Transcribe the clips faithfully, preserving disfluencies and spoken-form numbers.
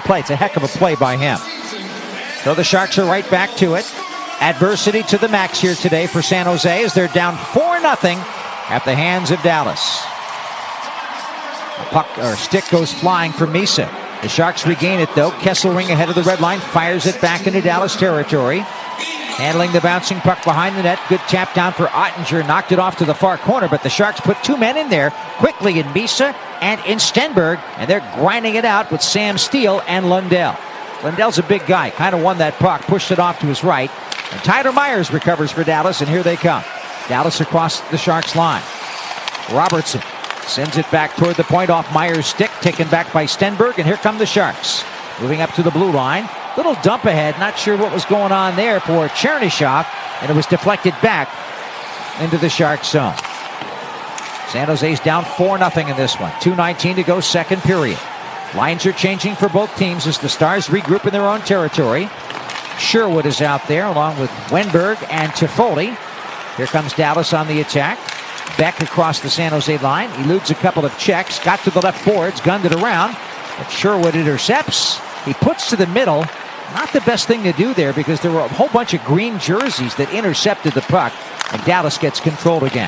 play. It's a heck of a play by him. So the Sharks are right back to it. Adversity to the max here today for San Jose as they're down four nothing at the hands of Dallas. A puck or stick goes flying for Misa. The Sharks regain it though. Kesselring ahead of the red line, fires it back into Dallas territory. Handling the bouncing puck behind the net. Good tap down for Ottinger. Knocked it off to the far corner, but the Sharks put two men in there quickly in Misa and in Stenberg, and they're grinding it out with Sam Steele and Lundell. Lundell's a big guy. Kind of won that puck, pushed it off to his right. And Tyler Myers recovers for Dallas, and here they come. Dallas across the Sharks line. Robertson sends it back toward the point off Myers' stick, taken back by Stenberg, and here come the Sharks. Moving up to the blue line. Little dump ahead, not sure what was going on there for Chernyshov, and it was deflected back into the Sharks zone. San Jose's down four nothing in this one. two nineteen to go, second period. Lines are changing for both teams as the Stars regroup in their own territory. Sherwood is out there along with Wenberg and Toffoli. Here comes Dallas on the attack. Beck across the San Jose line. Eludes a couple of checks. Got to the left boards. Gunned it around. But Sherwood intercepts. He puts to the middle. Not the best thing to do there because there were a whole bunch of green jerseys that intercepted the puck. And Dallas gets control again.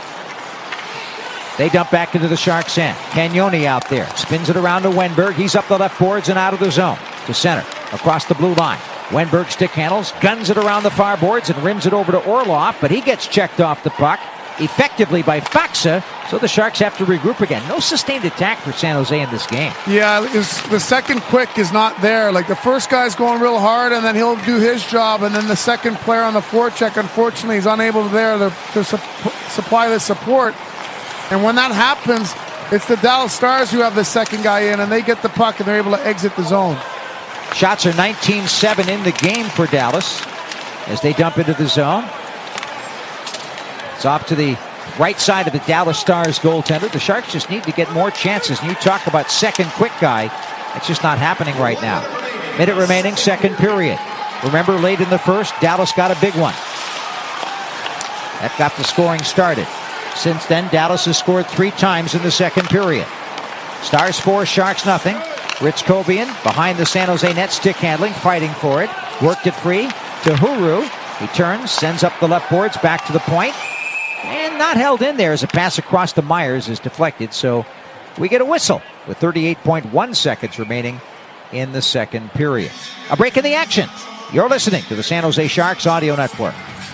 They dump back into the Sharks' end. Cagnoni out there. Spins it around to Wenberg. He's up the left boards and out of the zone. To center. Across the blue line. Wenberg stick handles. Guns it around the far boards and rims it over to Orlov. But he gets checked off the puck effectively by Faksa. So the Sharks have to regroup again. No sustained attack for San Jose in this game. Yeah, the second quick is not there. Like the first guy's going real hard and then he'll do his job. And then the second player on the forecheck, unfortunately, is unable there to, to su supply the support. And when that happens, it's the Dallas Stars who have the second guy in and they get the puck and they're able to exit the zone. Shots are nineteen seven in the game for Dallas as they dump into the zone. It's off to the right side of the Dallas Stars goaltender. The Sharks just need to get more chances. And you talk about second quick guy. It's just not happening right now. Minute remaining, second period. Remember, late in the first, Dallas got a big one. That got the scoring started. Since then, Dallas has scored three times in the second period. Stars four, Sharks nothing. Rich Kobian behind the San Jose net, stick handling, fighting for it. Worked it free to Huru. He turns, sends up the left boards, back to the point. And not held in there as a pass across to Myers is deflected. So we get a whistle with thirty-eight point one seconds remaining in the second period. A break in the action. You're listening to the San Jose Sharks Audio Network.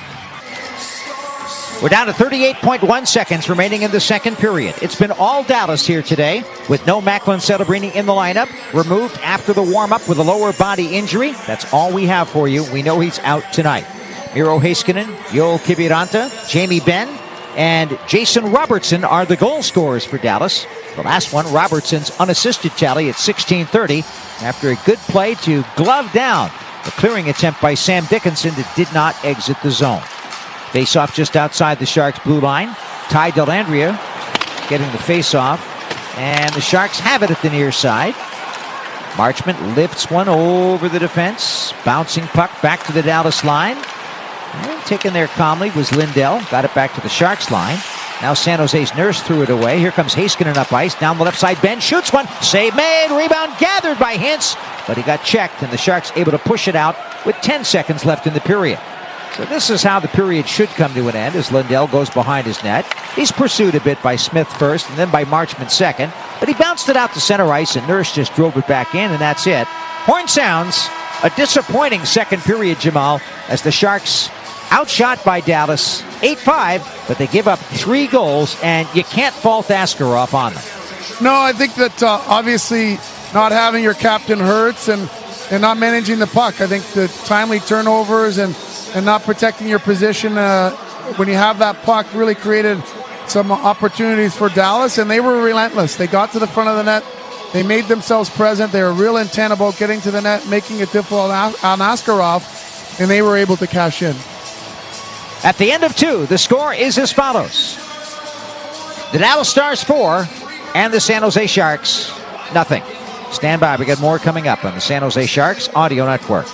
We're down to thirty-eight point one seconds remaining in the second period. It's been all Dallas here today with no Macklin Celebrini in the lineup. Removed after the warm-up with a lower body injury. That's all we have for you. We know he's out tonight. Miro Heiskanen, Joel Kiviranta, Jamie Benn, and Jason Robertson are the goal scorers for Dallas. The last one, Robertson's unassisted tally at sixteen thirty after a good play to glove down the clearing attempt by Sam Dickinson that did not exit the zone. Face-off just outside the Sharks' blue line. Ty Dellandrea getting the face-off. And the Sharks have it at the near side. Marchment lifts one over the defense. Bouncing puck back to the Dallas line. And taken there calmly was Lindell. Got it back to the Sharks line. Now San Jose's Nurse threw it away. Here comes Heiskanen up ice. Down the left side, Ben shoots one. Save made. Rebound gathered by Hintz. But he got checked, and the Sharks able to push it out with ten seconds left in the period. So this is how the period should come to an end as Lindell goes behind his net. He's pursued a bit by Smith first and then by Marchment second. But he bounced it out to center ice and Nurse just drove it back in, and that's it. Horn sounds. A disappointing second period, Jamal, as the Sharks outshot by Dallas eight five, but they give up three goals, and you can't fault Askarov on them. No, I think that uh, obviously not having your captain hurts and, and not managing the puck. I think the timely turnovers and and not protecting your position uh, when you have that puck really created some opportunities for Dallas, and they were relentless. They got to the front of the net. They made themselves present. They were real intent about getting to the net, making it difficult on Askarov, and they were able to cash in. At the end of two, the score is as follows. The Dallas Stars four and the San Jose Sharks nothing. Stand by. We got more coming up on the San Jose Sharks Audio Network.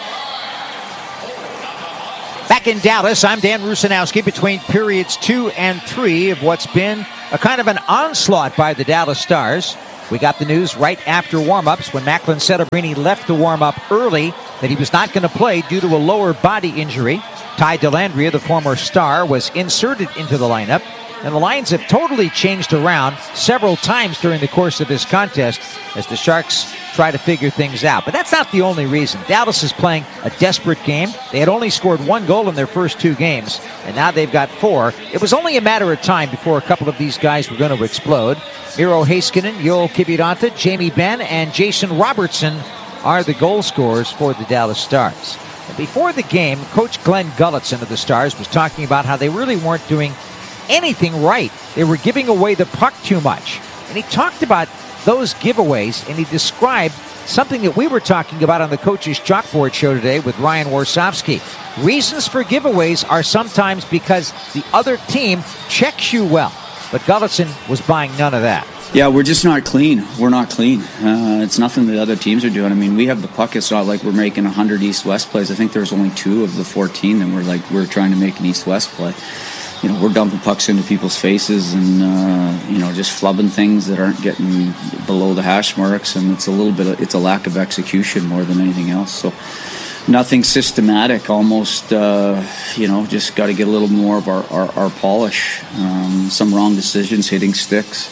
Back in Dallas, I'm Dan Rusanowski between periods two and three of what's been a kind of an onslaught by the Dallas Stars. We got the news right after warm-ups when Macklin Celebrini left the warm-up early that he was not going to play due to a lower body injury. Ty Dellandrea, the former Star, was inserted into the lineup. And the lines have totally changed around several times during the course of this contest as the Sharks try to figure things out. But that's not the only reason. Dallas is playing a desperate game. They had only scored one goal in their first two games, and now they've got four. It was only a matter of time before a couple of these guys were going to explode. Miro Heiskanen, Joel Kiviranta, Jamie Benn, and Jason Robertson are the goal scorers for the Dallas Stars. And before the game, Coach Glenn Gulutzan of the Stars was talking about how they really weren't doing anything right. They were giving away the puck too much. And he talked about those giveaways, and he described something that we were talking about on the Coach's Chalkboard show today with Ryan Warsofsky. Reasons for giveaways are sometimes because the other team checks you well. But Gulutzan was buying none of that. Yeah, we're just not clean. We're not clean. Uh, it's nothing the other teams are doing. I mean, we have the puck. It's not like we're making one hundred east-west plays. I think there's only two of the fourteen that we're like we're trying to make an east-west play. You know, we're dumping pucks into people's faces and, uh, you know, just flubbing things that aren't getting below the hash marks. And it's a little bit, of, it's a lack of execution more than anything else. So nothing systematic, almost, uh, you know, just got to get a little more of our, our, our polish. Um, some wrong decisions, hitting sticks.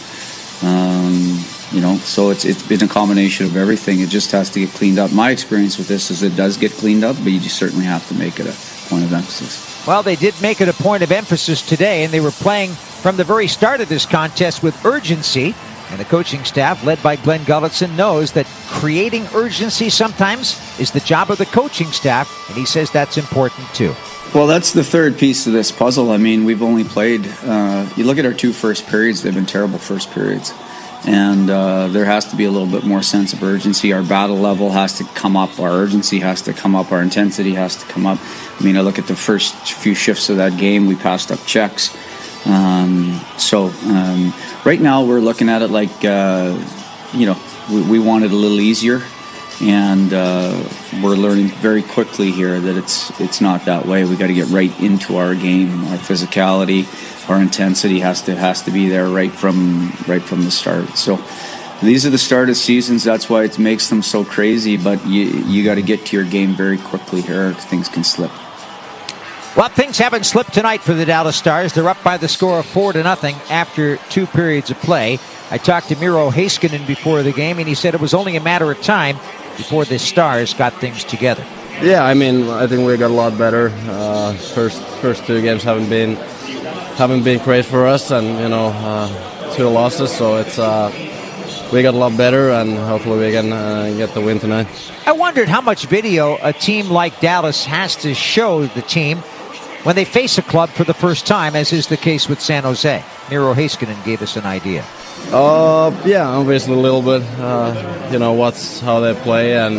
Um, you know, so it's it's been a combination of everything. It just has to get cleaned up. My experience with this is it does get cleaned up, but you just certainly have to make it a point of emphasis. Well, they did make it a point of emphasis today, and they were playing from the very start of this contest with urgency. And the coaching staff, led by Glenn Gulutzan, knows that creating urgency sometimes is the job of the coaching staff, and he says that's important too. Well, that's the third piece of this puzzle. I mean, we've only played, uh, you look at our two first periods, they've been terrible first periods. And uh, there has to be a little bit more sense of urgency. Our battle level has to come up. Our urgency has to come up. Our intensity has to come up. I mean, I look at the first few shifts of that game, we passed up checks. Um, so um, right now we're looking at it like, uh, you know, we, we want it a little easier. And uh, we're learning very quickly here that it's it's not that way. We got to get right into our game. Our physicality, our intensity has to has to be there right from right from the start. So these are the start of seasons. That's why it makes them so crazy. But you you got to get to your game very quickly here. Things can slip. Well, things haven't slipped tonight for the Dallas Stars. They're up by the score of four to nothing after two periods of play. I talked to Miro Heiskanen before the game, and he said it was only a matter of time before the Stars got things together. Yeah, I mean, I think we got a lot better. Uh, first first two games haven't been haven't been great for us, and you know, uh, two losses. So it's uh, we got a lot better, and hopefully we can uh, get the win tonight. I wondered how much video a team like Dallas has to show the team when they face a club for the first time, as is the case with San Jose. Miro Heiskanen gave us an idea. Uh, yeah, obviously a little bit. Uh, you know, what's how they play and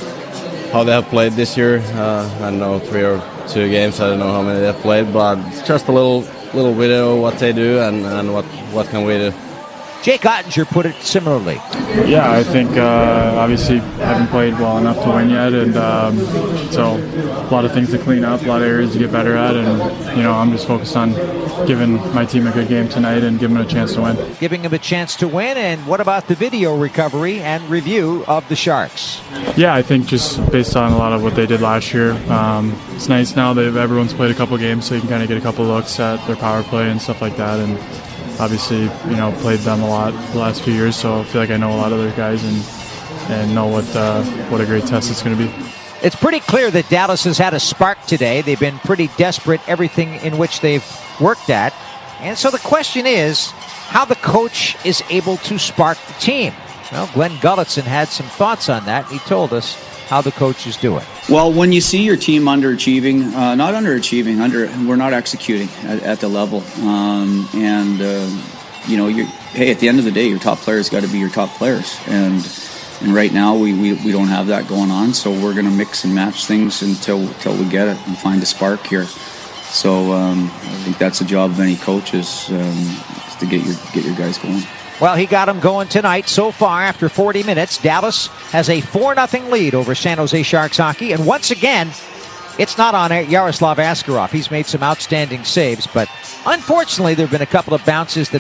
how they have played this year. Uh, I don't know, three or two games. I don't know how many they've played, but just a little little video of what they do and, and what, what can we do. Jake Ottinger put it similarly. Yeah, I think uh, obviously haven't played well enough to win yet, and um, so a lot of things to clean up, a lot of areas to get better at, and you know I'm just focused on giving my team a good game tonight and giving them a chance to win. Giving them a chance to win, and what about the video recovery and review of the Sharks? Yeah, I think just based on a lot of what they did last year, um, it's nice now that everyone's played a couple games, so you can kind of get a couple looks at their power play and stuff like that, and obviously, you know, played them a lot the last few years, so I feel like I know a lot of their guys and and know what uh, what a great test it's going to be. It's pretty clear that Dallas has had a spark today. They've been pretty desperate, everything in which they've worked at. And so the question is how the coach is able to spark the team. Well, Glenn Gulutzan had some thoughts on that. He told us how the coach is doing. Well, when you see your team underachieving, uh, not underachieving, under we're not executing at, at the level, um, and uh, you know, you're, hey, at the end of the day, your top players got to be your top players, and and right now we, we, we don't have that going on, so we're going to mix and match things until until we get it and find a spark here. So um, I think that's the job of any coach is, um, is to get your get your guys going. Well, he got them going tonight. So far, after forty minutes, Dallas has a four nothing lead over San Jose Sharks hockey. And once again, it's not on Yaroslav Askarov. He's made some outstanding saves, but unfortunately, there have been a couple of bounces that have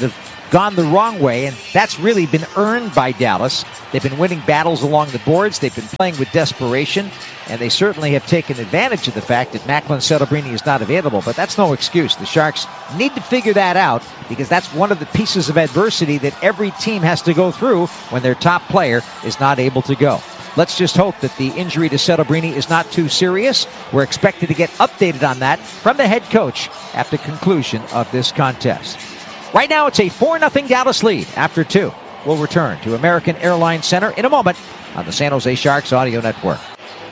gone the wrong way, and that's really been earned by Dallas. They've been winning battles along the boards. They've been playing with desperation, and they certainly have taken advantage of the fact that Macklin Celebrini is not available, but that's no excuse. The Sharks need to figure that out, because that's one of the pieces of adversity that every team has to go through when their top player is not able to go. Let's just hope that the injury to Celebrini is not too serious. We're expected to get updated on that from the head coach at the conclusion of this contest. Right now, it's a four nothing Dallas lead after two. We'll return to American Airlines Center in a moment on the San Jose Sharks Audio Network.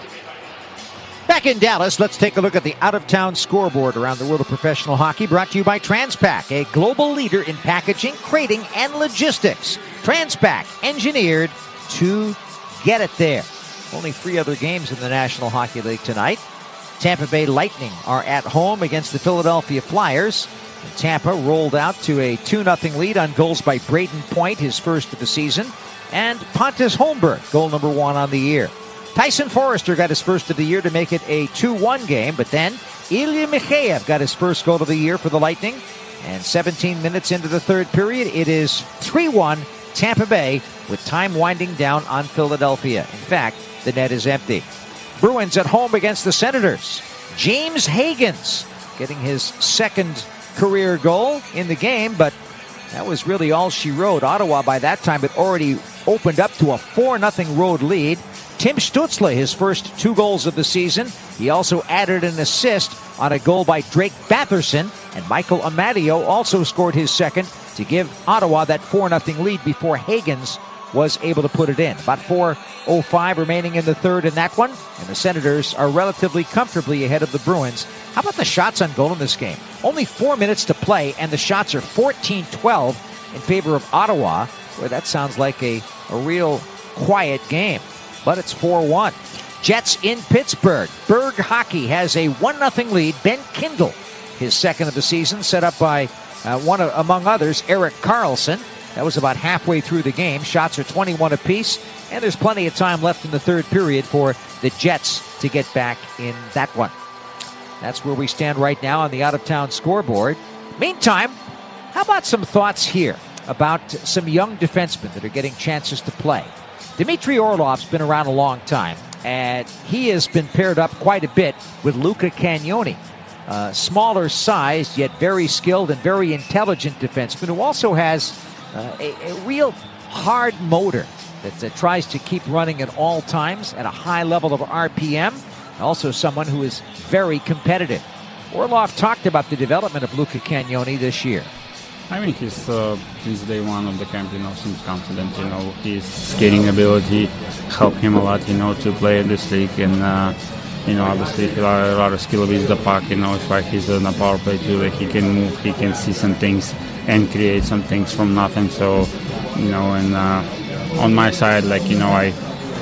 Back in Dallas, let's take a look at the out-of-town scoreboard around the world of professional hockey, brought to you by Transpac, a global leader in packaging, crating, and logistics. Transpac, engineered to get it there. Only three other games in the National Hockey League tonight. Tampa Bay Lightning are at home against the Philadelphia Flyers. Tampa rolled out to a two nothing lead on goals by Braden Point, his first of the season, and Pontus Holmberg, goal number one on the year. Tyson Forrester got his first of the year to make it a two one game, but then Ilya Mikheyev got his first goal of the year for the Lightning, and seventeen minutes into the third period, it is three one Tampa Bay with time winding down on Philadelphia. In fact, the net is empty. Bruins at home against the Senators. James Higgins getting his second career goal in the game, but that was really all she wrote. Ottawa by that time had already opened up to a four nothing road lead. Tim Stützle, his first two goals of the season. He also added an assist on a goal by Drake Batherson, and Michael Amadio also scored his second to give Ottawa that four nothing lead before Higgins was able to put it in. About four oh five remaining in the third in that one, and the Senators are relatively comfortably ahead of the Bruins. How about the shots on goal in this game? Only four minutes to play, and the shots are fourteen twelve in favor of Ottawa. Boy, that sounds like a, a real quiet game, but it's four one. Jets in Pittsburgh. Berg Hockey has a one nothing lead. Ben Kindle, his second of the season, set up by uh, one of, among others, Erik Karlsson. That was about halfway through the game. Shots are twenty-one apiece, and there's plenty of time left in the third period for the Jets to get back in that one. That's where we stand right now on the out-of-town scoreboard. Meantime, how about some thoughts here about some young defensemen that are getting chances to play? Dmitry Orlov's been around a long time, and he has been paired up quite a bit with Luca Cagnoni. Uh, smaller sized, yet very skilled and very intelligent defenseman who also has uh, a, a real hard motor that uh, tries to keep running at all times at a high level of R P M. Also someone who is very competitive. Orlov talked about the development of Luca Cagnoni this year. I mean, he's, uh, since day one of the camp, you know, seems confident, you know, his skating ability helped him a lot, you know, to play in this league, and, uh, you know, obviously a lot, a lot of skill with the puck, you know, it's like he's in a power play too, like he can move, he can see some things and create some things from nothing, so, you know, and uh, on my side, like, you know, I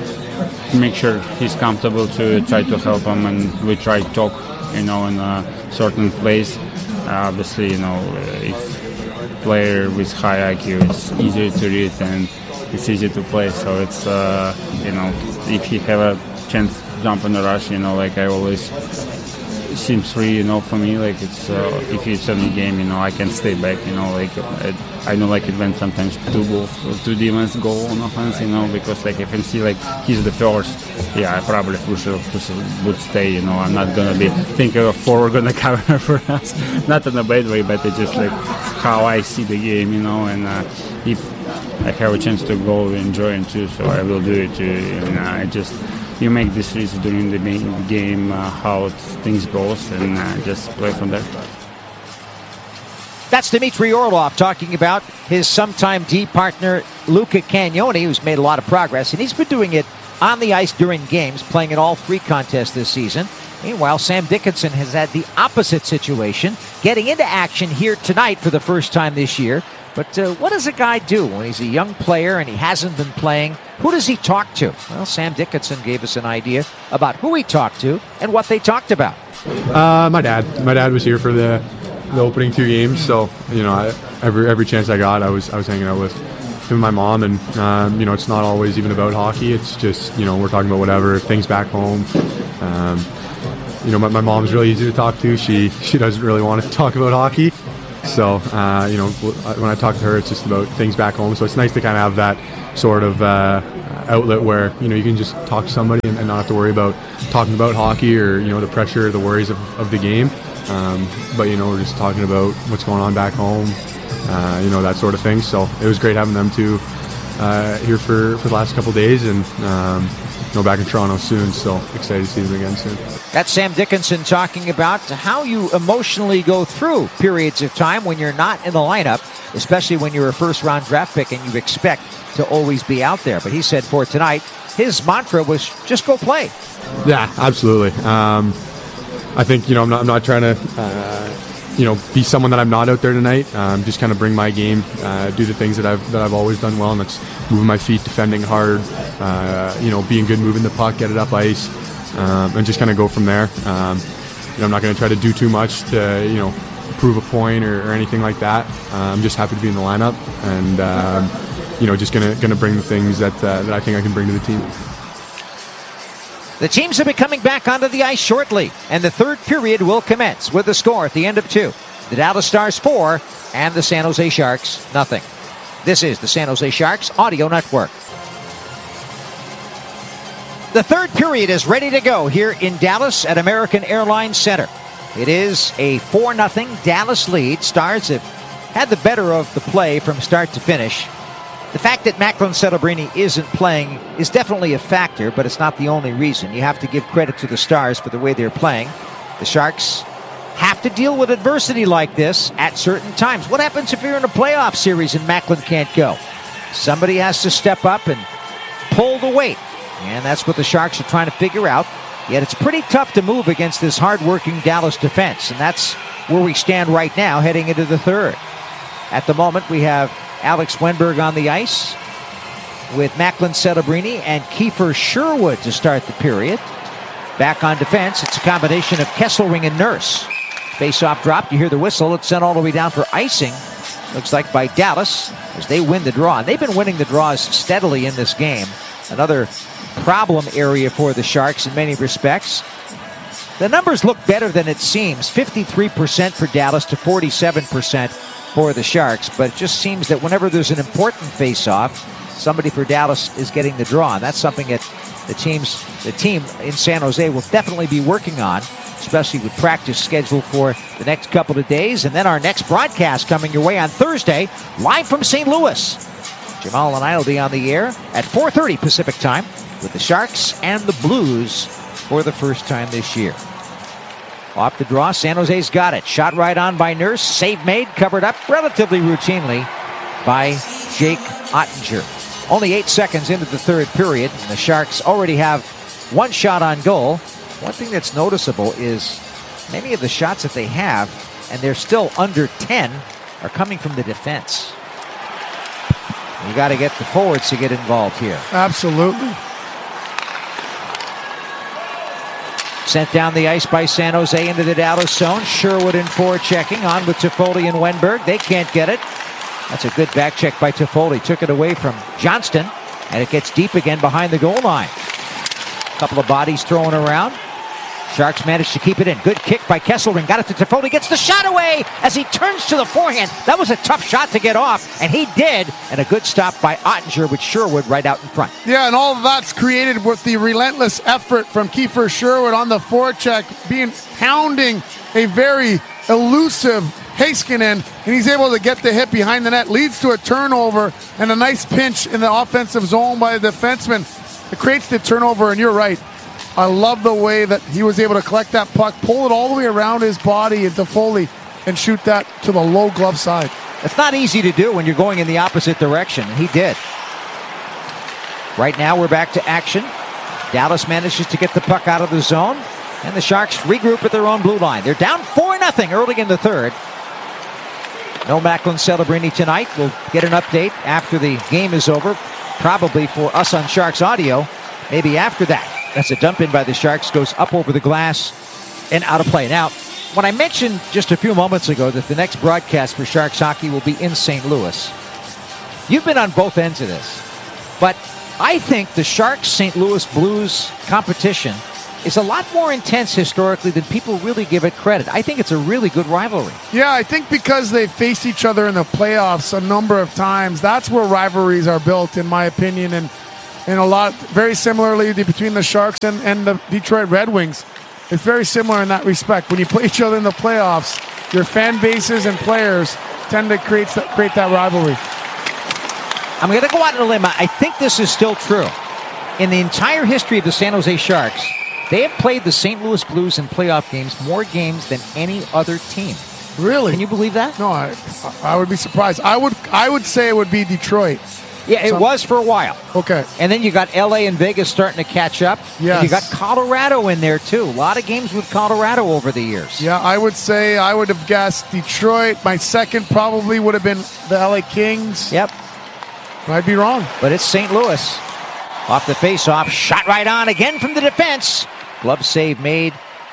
make sure he's comfortable to try to help him, and we try to talk, you know, in a certain place. Uh, obviously, you know, if player with high I Q, it's easier to read and it's easy to play. So it's, uh, you know, if he have a chance to jump in the rush, you know, like I always seems free, you know, for me, like it's, uh, if it's any game, you know, I can stay back, you know, like it, I know like it went sometimes two goals, two demons goal on offense, you know, because like if I see like he's the first, yeah, I probably would stay, you know, I'm not gonna be thinking of forward gonna cover for us, not in a bad way, but it's just like how I see the game, you know, and uh, if I have a chance to go enjoy it too, so I will do it too, and uh, I just, you make decisions during the game, uh, how things goes, and uh, just play from there. That's Dmitry Orlov talking about his sometime D partner Luca Cagnoni, who's made a lot of progress, and he's been doing it on the ice during games, playing in all three contests this season. Meanwhile, Sam Dickinson has had the opposite situation, getting into action here tonight for the first time this year. But uh, what does a guy do when he's a young player and he hasn't been playing? Who does he talk to? Well, Sam Dickinson gave us an idea about who he talked to and what they talked about. Uh, my dad. My dad was here for the the opening two games, so you know, I, every every chance I got, I was I was hanging out with him and my mom, and um, you know, it's not always even about hockey. It's just, you know, we're talking about whatever things back home. Um, you know, my, my mom's really easy to talk to. She she doesn't really want to talk about hockey. So, uh, you know, when I talk to her, it's just about things back home. So it's nice to kind of have that sort of uh, outlet where, you know, you can just talk to somebody and, and not have to worry about talking about hockey or, you know, the pressure, the worries of, of the game. Um, but, you know, we're just talking about what's going on back home, uh, you know, that sort of thing. So it was great having them too uh, here for, for the last couple of days, and um, you know, back in Toronto soon. So excited to see them again soon. That's Sam Dickinson talking about how you emotionally go through periods of time when you're not in the lineup, especially when you're a first-round draft pick and you expect to always be out there. But he said for tonight, his mantra was just go play. Yeah, absolutely. Um, I think, you know, I'm not, I'm not trying to, uh, you know, be someone that I'm not out there tonight. Um, just kind of bring my game, uh, do the things that I've that I've always done well, and that's moving my feet, defending hard, uh, you know, being good, moving the puck, get it up ice, um, and just kind of go from there. Um, you know, I'm not going to try to do too much to, you know, prove a point or, or anything like that. Uh, I'm just happy to be in the lineup, and um, you know, just gonna gonna bring the things that uh, that I think I can bring to the team. The teams will be coming back onto the ice shortly, and the third period will commence with the score at the end of two. The Dallas Stars four and the San Jose Sharks nothing. This is the San Jose Sharks Audio Network. The third period is ready to go here in Dallas at American Airlines Center. It is a four nothing Dallas lead. Stars have had the better of the play from start to finish. The fact that Macklin Celebrini isn't playing is definitely a factor, but it's not the only reason. You have to give credit to the Stars for the way they're playing. The Sharks have to deal with adversity like this at certain times. What happens if you're in a playoff series and Macklin can't go? Somebody has to step up and pull the weight, and that's what the Sharks are trying to figure out. Yet it's pretty tough to move against this hard-working Dallas defense, and that's where we stand right now heading into the third. At the moment, we have Alex Wennberg on the ice with Macklin Celebrini and Kiefer Sherwood to start the period. Back on defense, it's a combination of Kesselring and Nurse. Face-off dropped, you hear the whistle. It's sent all the way down for icing. Looks like by Dallas as they win the draw. And they've been winning the draws steadily in this game. Another problem area for the Sharks in many respects. The numbers look better than it seems. fifty-three percent for Dallas to forty-seven percent for the Sharks. But it just seems that whenever there's an important face-off, somebody for Dallas is getting the draw. And that's something that the teams, the team in San Jose will definitely be working on, especially with practice scheduled for the next couple of days. And then our next broadcast coming your way on Thursday, live from Saint Louis. Jamal and I will be on the air at four thirty Pacific time with the Sharks and the Blues for the first time this year. Off the draw, San Jose's got it. Shot right on by Nurse. Save made, covered up relatively routinely by Jake Ottinger. Only eight seconds into the third period, and the Sharks already have one shot on goal. One thing that's noticeable is many of the shots that they have, and they're still under ten, are coming from the defense. You got to get the forwards to get involved here. Absolutely. Sent down the ice by San Jose into the Dallas zone. Sherwood in forechecking on with Toffoli and Wennberg. They can't get it. That's a good back check by Toffoli. Took it away from Johnston, and it gets deep again behind the goal line. A couple of bodies thrown around. Sharks managed to keep it in. Good kick by Kesselring. Got it to Toffoli. Gets the shot away as he turns to the forehand. That was a tough shot to get off, and he did. And a good stop by Ottinger with Sherwood right out in front. Yeah, and all of that's created with the relentless effort from Kiefer Sherwood on the forecheck, being pounding a very elusive Heiskanen, and he's able to get the hit behind the net. Leads to a turnover and a nice pinch in the offensive zone by the defenseman. It creates the turnover, and you're right. I love the way that he was able to collect that puck, pull it all the way around his body into Foley, and shoot that to the low glove side. It's not easy to do when you're going in the opposite direction, and he did. Right now we're back to action. Dallas manages to get the puck out of the zone, and the Sharks regroup at their own blue line. They're down four nothing early in the third. No Macklin Celebrini tonight. We'll get an update after the game is over, probably for us on Sharks Audio, maybe after that. That's a dump in by the Sharks, goes up over the glass and out of play. Now, when I mentioned just a few moments ago that the next broadcast for Sharks hockey will be in Saint Louis, you've been on both ends of this. But I think the Sharks Saint Louis Blues competition is a lot more intense historically than people really give it credit. I think it's a really good rivalry. Yeah, I think because they faced each other in the playoffs a number of times, that's where rivalries are built, in my opinion, and and a lot, very similarly between the Sharks and, and the Detroit Red Wings. It's very similar in that respect. When you play each other in the playoffs, your fan bases and players tend to create, create that rivalry. I'm going to go out on a limb. I think this is still true. In the entire history of the San Jose Sharks, they have played the Saint Louis Blues in playoff games more games than any other team. Really? Can you believe that? No, I, I would be surprised. I would I would say it would be Detroit. Yeah, it Some, was for a while. Okay. And then you got L A and Vegas starting to catch up. Yes. And you got Colorado in there, too. A lot of games with Colorado over the years. Yeah, I would say I would have guessed Detroit. My second probably would have been the L A Kings. Yep. I'd be wrong. But it's Saint Louis. Off the face-off, shot right on again from the defense. Glove save made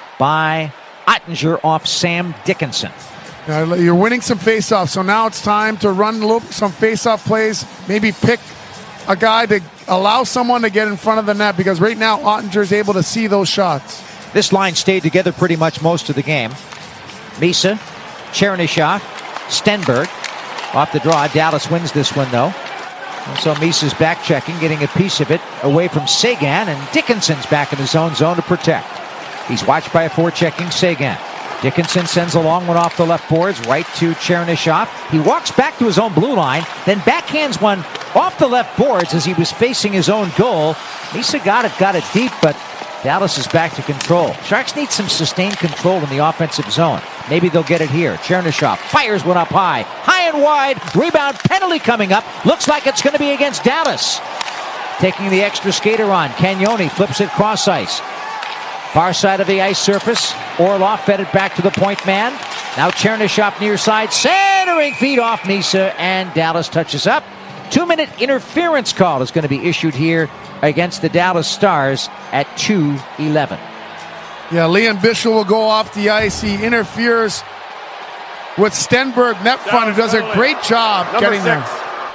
by Ottinger off Sam Dickinson. Uh, you're winning some face-offs, so now it's time to run a little, some face-off plays. Maybe pick a guy to allow someone to get in front of the net, because right now Ottinger is able to see those shots. This line stayed together pretty much most of the game. Misa, Chernyshov, Stenberg off the draw. Dallas wins this one, though. And so Misa's back checking, getting a piece of it away from Seguin, and Dickinson's back in his own zone to protect. He's watched by a forechecking Seguin. Dickinson sends a long one off the left boards, right to Chernyshov. He walks back to his own blue line, then backhands one off the left boards as he was facing his own goal. Misa got it, got it deep, but Dallas is back to control. Sharks need some sustained control in the offensive zone. Maybe they'll get it here. Chernyshov fires one up high. High and wide. Rebound penalty coming up. Looks like it's going to be against Dallas. Taking the extra skater on. Cagnoni flips it cross ice. Far side of the ice surface. Orlov fed it back to the point man. Now Chernyshov near side. Centering feed off Misa, and Dallas touches up. Two-minute interference call is going to be issued here against the Dallas Stars at two eleven. Yeah, Leon Bichel will go off the ice. He interferes with Stenberg, net front, who does a great job Number getting six. there.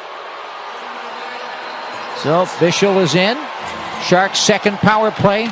So Bichel is in. Sharks' second power play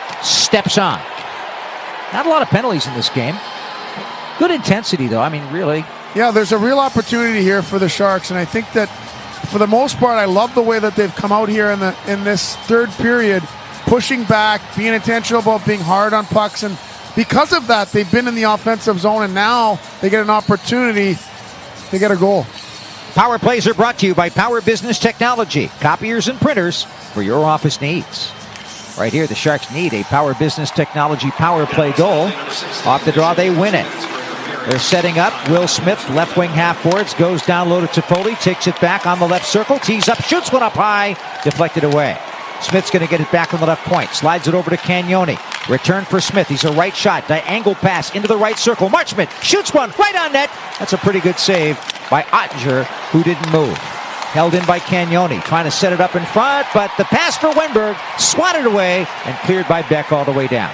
steps on. Not a lot of penalties in this game. Good intensity, though. I mean, really. Yeah, there's a real opportunity here for the Sharks, and I think that for the most part, I love the way that they've come out here in the in this third period, pushing back, being intentional about being hard on pucks, and because of that, they've been in the offensive zone, and now they get an opportunity to get a goal. Power plays are brought to you by Power Business Technology, copiers and printers for your office needs. Right here, the Sharks need a Power Business Technology power play goal. Off the draw, they win it. They're setting up. Will Smith, left wing half boards, goes down low to Toffoli, takes it back on the left circle, tees up, shoots one up high, deflected away. Smith's going to get it back on the left point, slides it over to Cagnoni. Return for Smith. He's a right shot, diagonal pass into the right circle. Marchment shoots one right on net. That's a pretty good save by Ottinger, who didn't move. Held in by Cagnoni, trying to set it up in front, but the pass for Wenberg swatted away and cleared by Beck all the way down.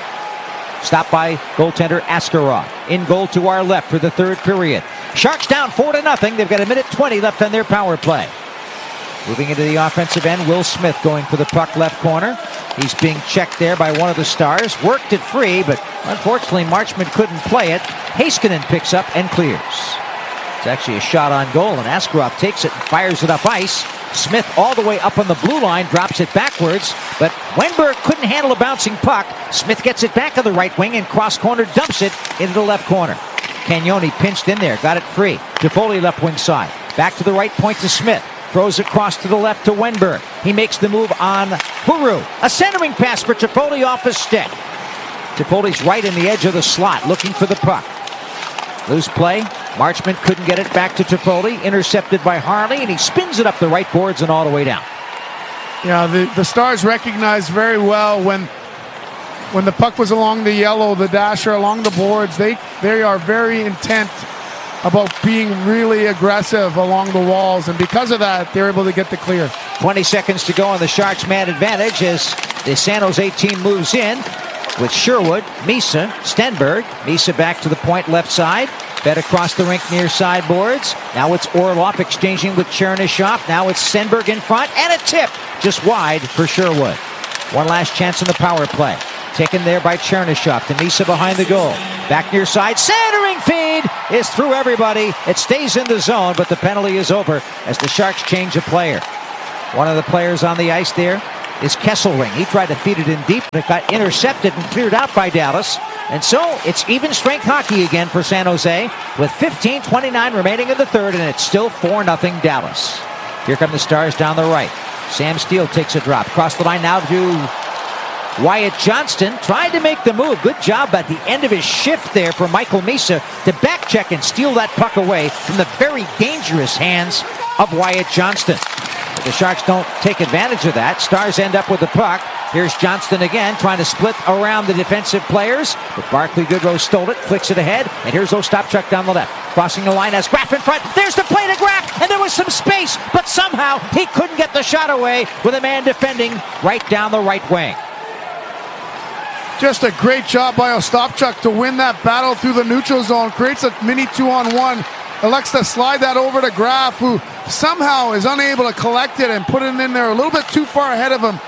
Stopped by goaltender Askarov. In goal to our left for the third period. Sharks down four to nothing. They've got a minute twenty left on their power play. Moving into the offensive end, Will Smith going for the puck left corner. He's being checked there by one of the Stars. Worked it free, but unfortunately Marchment couldn't play it. Heiskanen picks up and clears. It's actually a shot on goal, and Askarov takes it and fires it up ice. Smith all the way up on the blue line, drops it backwards, but Wenberg couldn't handle a bouncing puck. Smith gets it back on the right wing and cross-corner dumps it into the left corner. Cagnoni pinched in there, got it free. Toffoli left wing side. Back to the right point to Smith. Throws across to the left to Wenberg. He makes the move on Huru. A centering pass for Toffoli off his stick. Toffoli's right in the edge of the slot, looking for the puck. Loose play. Marchment couldn't get it back to Toffoli. Intercepted by Harley, and he spins it up the right boards and all the way down. Yeah, the, the Stars recognized very well when when the puck was along the yellow, the dasher along the boards. They they are very intent about being really aggressive along the walls, and because of that, they're able to get the clear. twenty seconds to go on the Sharks' man advantage as the San Jose team moves in with Sherwood, Misa, Stenberg. Misa back to the point left side. Fed across the rink near sideboards. Now it's Orlov exchanging with Chernyshov. Now it's Stenberg in front, and a tip just wide for Sherwood. One last chance in the power play. Taken there by Chernyshov. Demisa behind the goal. Back near side. Centering feed is through everybody. It stays in the zone, but the penalty is over as the Sharks change a player. One of the players on the ice there is Kesselring. He tried to feed it in deep, but it got intercepted and cleared out by Dallas. And so it's even strength hockey again for San Jose with fifteen twenty-nine remaining in the third, and it's still four nothing Dallas. Here come the Stars down the right. Sam Steele takes a drop. Across the line now to Wyatt Johnston. Tried to make the move. Good job at the end of his shift there for Michael Misa to back check and steal that puck away from the very dangerous hands of Wyatt Johnston. But the Sharks don't take advantage of that. Stars end up with the puck. Here's Johnston again, trying to split around the defensive players. But Barclay Goodrow stole it, flicks it ahead, and here's Ostapchuk down the left. Crossing the line as Graf in front. There's the play to Graf, and there was some space, but somehow he couldn't get the shot away with a man defending right down the right wing. Just a great job by Ostapchuk to win that battle through the neutral zone. Creates a mini two-on-one. Elects to slide that over to Graf, who somehow is unable to collect it and put it in there a little bit too far ahead of him.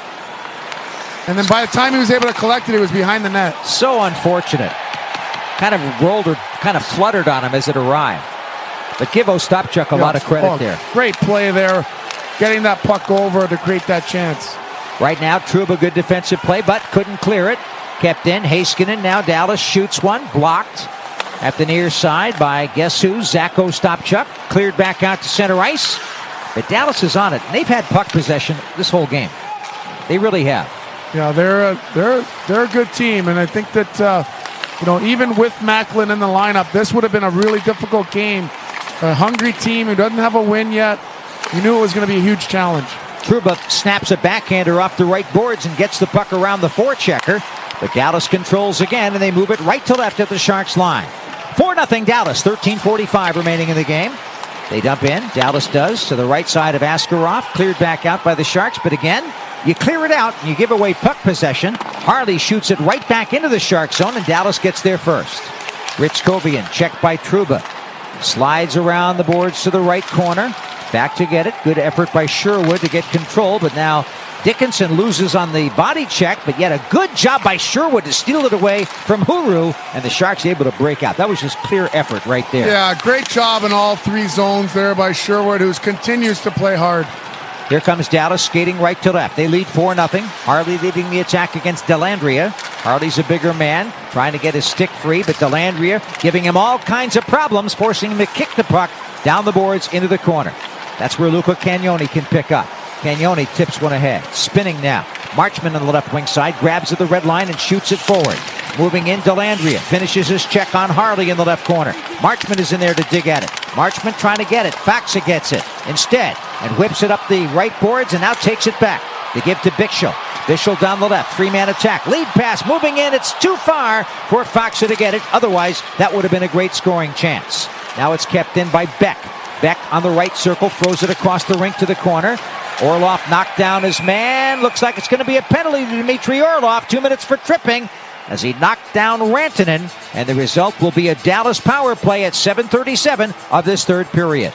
And then by the time he was able to collect it, it was behind the net. So unfortunate. Kind of rolled or kind of fluttered on him as it arrived. But give Ostapchuk a yeah, lot of credit oh, there. Great play there, getting that puck over to create that chance. Right now, Trouba, good defensive play, but couldn't clear it. Kept in. Heiskanen now. Dallas shoots one. Blocked at the near side by guess who? Zach Ostapchuk. Cleared back out to center ice. But Dallas is on it. They've had puck possession this whole game. They really have. Yeah, they're a, they're they're a good team, and I think that uh, you know, even with Macklin in the lineup, this would have been a really difficult game. A hungry team who doesn't have a win yet. You knew it was going to be a huge challenge. Trouba snaps a backhander off the right boards and gets the puck around the forechecker. But Dallas controls again, and they move it right to left at the Sharks line. four nothing Dallas, thirteen forty-five remaining in the game. They dump in. Dallas does to the right side of Askarov. Cleared back out by the Sharks, but again, you clear it out and you give away puck possession. Harley shoots it right back into the Shark zone, and Dallas gets there first. Ritzkovian checked by Trouba. Slides around the boards to the right corner. Back to get it. Good effort by Sherwood to get control, but now Dickinson loses on the body check, but yet a good job by Sherwood to steal it away from Huru, and the Sharks able to break out. That was just clear effort right there. Yeah, great job in all three zones there by Sherwood, who continues to play hard. Here comes Dallas skating right to left. They lead four nothing. Harley leading the attack against Dellandrea. Harley's a bigger man, trying to get his stick free, but Dellandrea giving him all kinds of problems, forcing him to kick the puck down the boards into the corner. That's where Luca Cagnoni can pick up. Cagnoni tips one ahead. Spinning now. Marchman on the left wing side grabs at the red line and shoots it forward. Moving in, Dellandrea finishes his check on Harley in the left corner. Marchman is in there to dig at it. Marchman trying to get it. Faxa gets it instead and whips it up the right boards and now takes it back to give to Bichsel. Bichsel down the left. Three-man attack. Lead pass moving in. It's too far for Faxa to get it. Otherwise, that would have been a great scoring chance. Now it's kept in by Beck. Beck on the right circle throws it across the rink to the corner. Orlov knocked down his man. Looks like it's going to be a penalty to Dmitry Orlov. Two minutes for tripping as he knocked down Rantanen. And the result will be a Dallas power play at seven thirty-seven of this third period.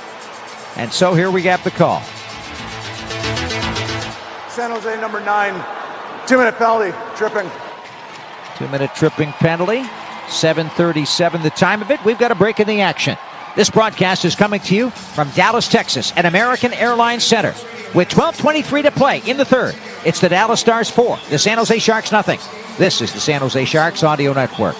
And so here we have the call. San Jose number nine. Two-minute penalty. Tripping. Two-minute tripping penalty. seven thirty-seven the time of it. We've got a break in the action. This broadcast is coming to you from Dallas, Texas at American Airlines Center. With twelve twenty-three to play in the third, it's the Dallas Stars four, the San Jose Sharks nothing. This is the San Jose Sharks Audio Network.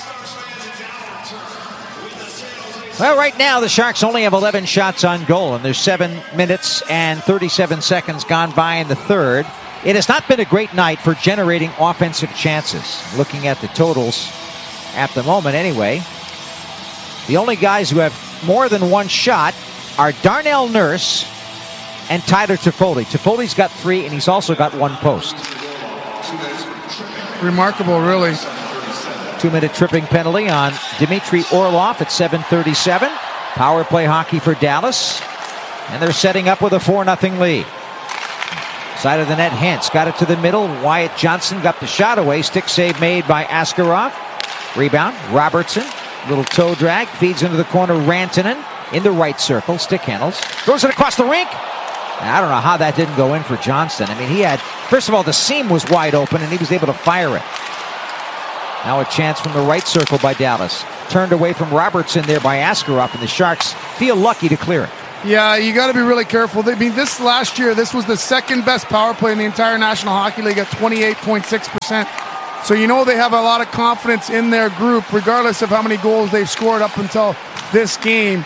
Well, right now the Sharks only have eleven shots on goal, and there's seven minutes and thirty-seven seconds gone by in the third. It has not been a great night for generating offensive chances. Looking at the totals at the moment anyway, the only guys who have more than one shot are Darnell Nurse and Tyler Toffoli. Toffoli's got three, and he's also got one post. Remarkable, really. Two-minute tripping penalty on Dmitry Orlov at seven thirty-seven. Power play hockey for Dallas. And they're setting up with a four nothing lead. Side of the net, Hintz got it to the middle. Wyatt Johnson got the shot away. Stick save made by Askarov. Rebound, Robertson. Little toe drag, feeds into the corner, Rantanen in the right circle, stick handles, throws it across the rink, I don't know how that didn't go in for Johnston. I mean, he had, first of all, the seam was wide open, and he was able to fire it. Now a chance from the right circle by Dallas. Turned away from Robertson there by Askarov, and the Sharks feel lucky to clear it. Yeah, you got to be really careful. I mean, this last year, this was the second best power play in the entire National Hockey League at twenty-eight point six percent. So you know they have a lot of confidence in their group, regardless of how many goals they've scored up until this game.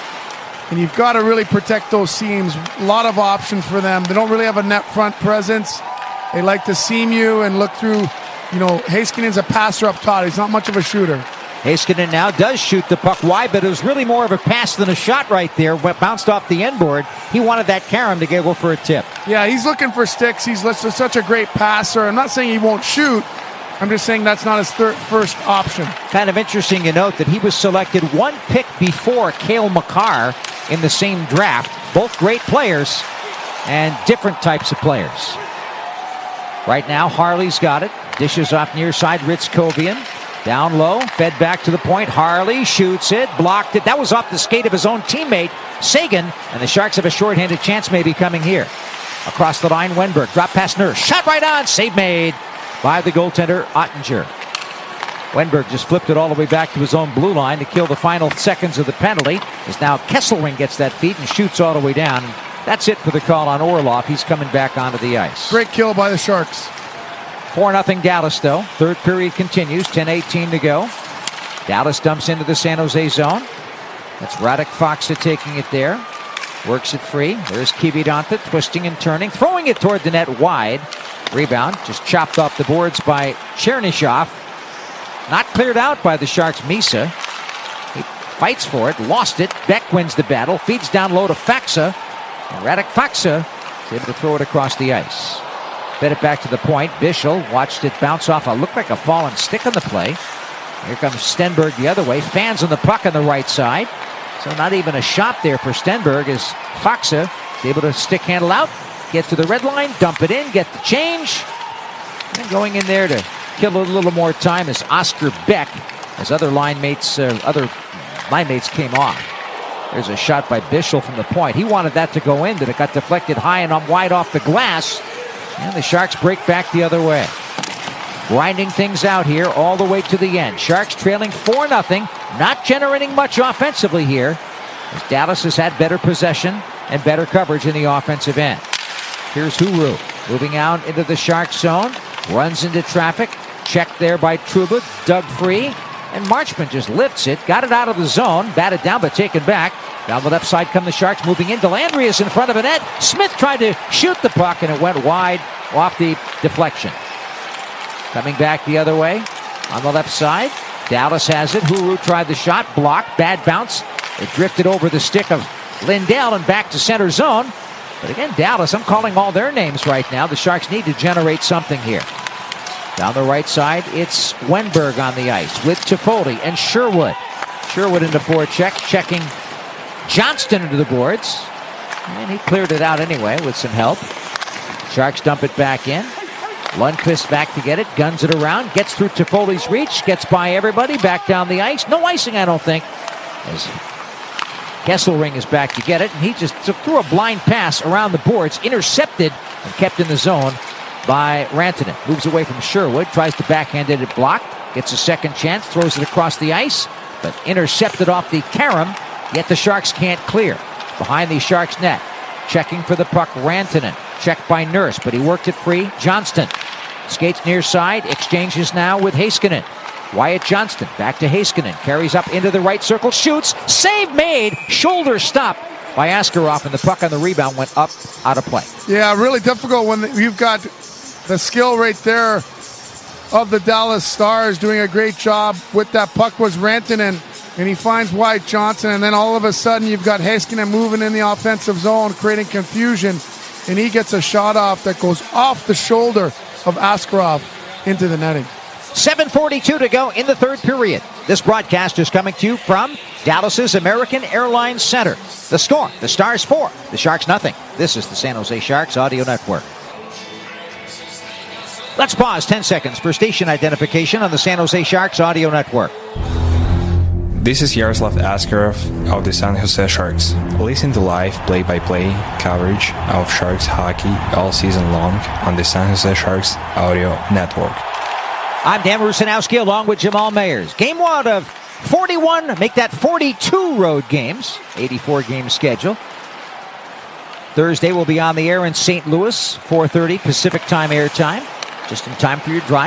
And you've got to really protect those seams. A lot of options for them. They don't really have a net front presence. They like to seam you and look through. You know, Heiskanen's a passer up top. He's not much of a shooter. Heiskanen now does shoot the puck wide, but it was really more of a pass than a shot right there. Went bounced off the end board. He wanted that Karam to go for a tip. Yeah, he's looking for sticks. He's such a great passer. I'm not saying he won't shoot. I'm just saying that's not his third, first option. Kind of interesting to note that he was selected one pick before Cale Makar in the same draft. Both great players and different types of players. Right now, Harley's got it. Dishes off near side, Ritz-Kovian. Down low, fed back to the point. Harley shoots it, blocked it. That was off the skate of his own teammate, Sagan. And the Sharks have a shorthanded chance maybe coming here. Across the line, Wenberg. Drop past Nurse. Shot right on. Save made by the goaltender, Ottinger. Wenberg just flipped it all the way back to his own blue line to kill the final seconds of the penalty. As now Kesselring gets that feed and shoots all the way down. That's it for the call on Orlov. He's coming back onto the ice. Great kill by the Sharks. four nothing Dallas, though. Third period continues. ten eighteen to go. Dallas dumps into the San Jose zone. That's Radek Faksa taking it there. Works it free. There's Kiviranta twisting and turning. Throwing it toward the net wide. Rebound just chopped off the boards by Chernyshov. Not cleared out by the Sharks' Misa. He fights for it. Lost it. Beck wins the battle. Feeds down low to Faksa. And Radek Faksa is able to throw it across the ice. Fed it back to the point. Bischel watched it bounce off. It looked like a fallen stick on the play. Here comes Stenberg the other way. Fans on the puck on the right side. So not even a shot there for Stenberg as Faksa is able to stick handle out. Get to the red line. Dump it in. Get the change. And going in there to kill a little more time is Oscar Beck. As other line mates, uh, other line mates came off. There's a shot by Bischel from the point. He wanted that to go in, but it got deflected high and wide off the glass. And the Sharks break back the other way. Grinding things out here all the way to the end. Sharks trailing four nothing. Not generating much offensively here, as Dallas has had better possession and better coverage in the offensive end. Here's Huru moving out into the Sharks zone. Runs into traffic. Checked there by Trouba. Dug free. And Marchment just lifts it. Got it out of the zone. Batted down but taken back. Down the left side come the Sharks, moving in. Delandry is in front of a net. Smith tried to shoot the puck, and it went wide off the deflection. Coming back the other way on the left side. Dallas has it. Huru tried the shot. Blocked. Bad bounce. It drifted over the stick of Lindell and back to center zone. But again, Dallas, I'm calling all their names right now. The Sharks need to generate something here. Down the right side, it's Wenberg on the ice with Toffoli and Sherwood. Sherwood into forecheck, checking Johnston into the boards. And he cleared it out anyway with some help. Sharks dump it back in. Lundqvist back to get it, guns it around, gets through Toffoli's reach, gets by everybody, back down the ice. No icing, I don't think, as Kesselring is back to get it, and he just threw a blind pass around the boards, intercepted and kept in the zone by Rantanen. Moves away from Sherwood, tries to backhand it, blocked, gets a second chance, throws it across the ice, but intercepted off the Karam, yet the Sharks can't clear. Behind the Sharks net, checking for the puck, Rantanen. Checked by Nurse, but he worked it free. Johnston skates near side, exchanges now with Heiskanen. Wyatt Johnston back to Heiskanen, carries up into the right circle, shoots, save made, shoulder stop by Askarov, and the puck on the rebound went up, out of play. Yeah, really difficult when you've got the skill right there of the Dallas Stars doing a great job with that puck was Rantanen, and he finds Wyatt Johnson, and then all of a sudden you've got Heiskanen moving in the offensive zone, creating confusion. And he gets a shot off that goes off the shoulder of Askarov into the netting. seven forty-two to go in the third period. This broadcast is coming to you from Dallas's American Airlines Center. The score, the Stars four, the Sharks nothing. This is the San Jose Sharks Audio Network. Let's pause ten seconds for station identification on the San Jose Sharks Audio Network. This is Yaroslav Askarov of the San Jose Sharks. Listen to live play-by-play coverage of Sharks hockey all season long on the San Jose Sharks Audio Network. I'm Dan Rusanowski along with Jamal Mayers. Game one of forty-one, make that forty-two road games, eighty-four game schedule. Thursday we'll be on the air in Saint Louis, four thirty Pacific time airtime, just in time for your drive.